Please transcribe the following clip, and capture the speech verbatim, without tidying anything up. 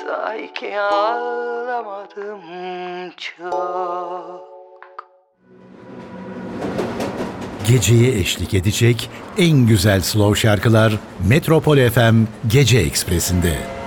Sanki ağlamadım çok. Geceye eşlik edecek en güzel slow şarkılar Metropol F M Gece Ekspresi'nde.